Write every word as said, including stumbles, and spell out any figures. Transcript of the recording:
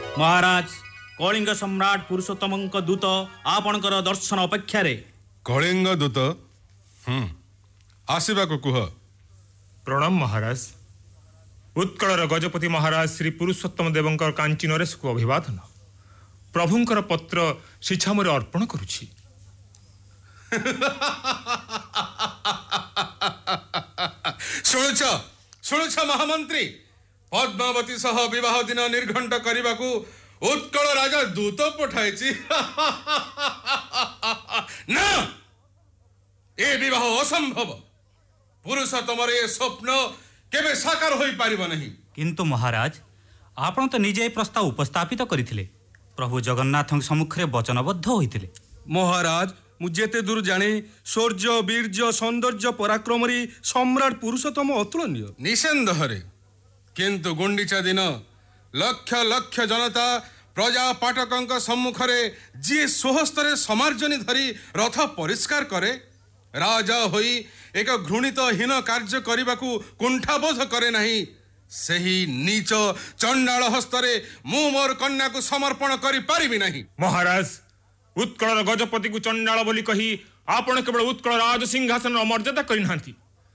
महाराज कलिंग सम्राट पुरुषोत्तम दूत आपणकर दर्शन अपेक्षा रे। कलिंग दूत हम्म आसवा को कुह। प्रणाम महाराज। उत्कलर गजपति महाराज श्री पुरुषोत्तम देवंकर कांची नरेश को अभिवादन। प्रभुंकर पत्र शिछामरे अर्पण करुछि। शुणुछ शुणुछ महामंत्री पद्मावती सह विवाह दिन निर्घंट करने को उत्कल राजा दूत पठाई ना ए विवाह असंभव। पुरुषोत्तम ए स्वप्न केबे साकार होई पारिबो नहीं। किंतु महाराज आपण तो निजे प्रस्ताव उपस्थापित करथिले, प्रभु जगन्नाथ सम्मुखरे वचनबद्ध होइतिले। महाराज मुझे दूर जाने शौर्य वीर्य सौंदर्य पराक्रम सम्राट पुरुषोत्तम अतुलनीय निसंदेह। किंतु गुंडीचा दिन लक्ष लक्ष जनता प्रजा पाठकों सम्मुखरे जी स्वहस्तर समार्जनी धरी रथ परिष्कार करे राजा होई एक घृणित हीन कार्य करने को कुंठाबोध करे नहीं। सही नीच चंडाल हस्तरे मु मोर कन्या को समर्पण करि पारिबि नहीं। महाराज उत्कल गजपति को चंडाल बोली कही आपण केवल उत्कल राज सिंहासन मर्यादा करिनांती,